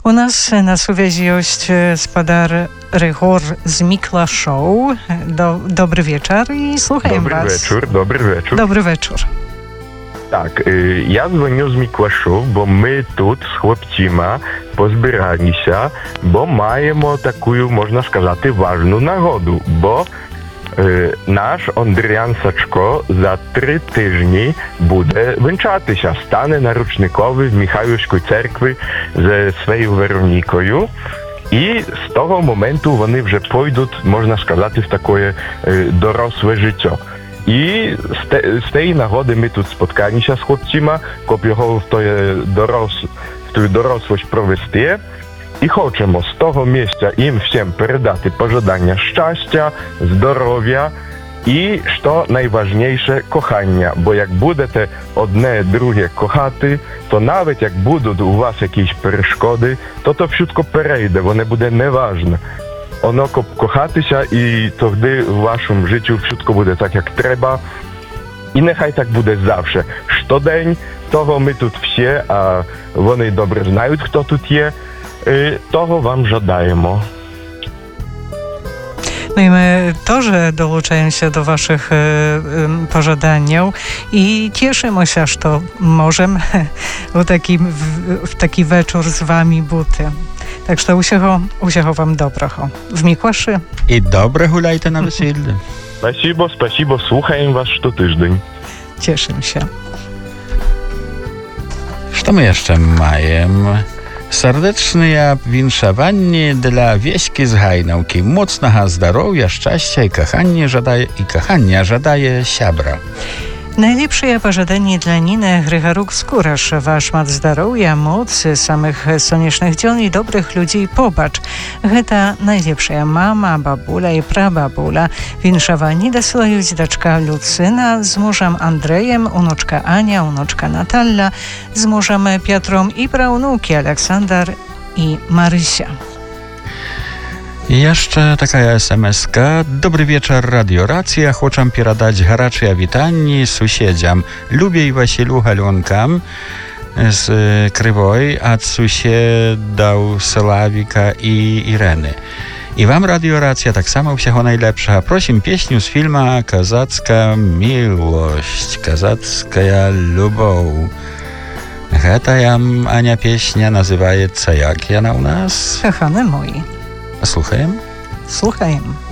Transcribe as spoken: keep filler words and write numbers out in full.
У нас на связи есть господар Ригор з Микłaszów. Do, dobry wieczór i słucham Dobry was. wieczór, dobry wieczór. Dobry wieczór. Так, я дзвоню з Микłaszów, бо ми тут з хлопцями позбиралися, бо маємо таку, можна сказати, важну нагоду, бо е, наш Андріан Сачко за три тижні буде вінчатися, стане наручниковий в Михайлівській церкві зі своєю Веронікою. І з того моменту вони вже пойдуть, можна сказати, в таке е, доросле життя. І з, те, з тієї нагоди ми тут споткалися з хлопцями, щоб його в тої дорос, в ту дорослість провести. І хочемо з того місця їм всім передати пожадання щастя, здоров'я і, що найважніше, кохання. Бо як будете одне друге кохати, то навіть як будуть у вас якісь перешкоди, то то wszystko перейде, воно буде неважне. Ono kochатися, і тоді в вашому житті wszystko буде так, як треба. І нехай так буде завжди. Щодень, того ми тут всі, а вони добре знають, хто тут є, того вам żadaємо. No i my też dołączamy się do waszych e, e, pożadań i cieszymy się, że możemy w taki, w, w taki wieczór z wami buty. Tak że усього, усього wam dobrego. W Mикłаszy. I dobre hulajte na wesілля. Спасибо, спасибо, słuchajem was co tydzień. Cieszę się. Co my jeszcze mamy? Serdeczne winszowanie dla wieśki z Hajnałki. Mocnego zdrowia, szczęścia i kochania żadaje, i kochania żadaje siabra. Najlepsze pożądanie dla Niny Grygaruk-Skórasz. Wasz mat zdrowia, moc, samych słonecznych dzień i dobrych ludzi pobacz. Heta najlepsza mama, babula i prababula. Winszowanie dosyłają dzidaczka Lucyna z mężem Andrejem, unoczka Ania, unoczka Natalla, z mężem Piotrem i prawnuki Aleksander i Marysia. I jeszcze taka es em es ka. Dobry wieczór, Radio Racja. Chciałam передać гарячі witanie sąsiedzom Lubiej Wasilu Halunkam z Krywoj, a sąsiedów Sławika i Ireny. I wam Radio Racja tak samo wszystkiego najlepszego. Prosim pieśniu z filmu Kazacka Miłość, Kazacka Lubow. Heta jam, Ania, pieśnia nazywa się jak ja na u nas? Kochany mój. A słuchajem? Słuchajem.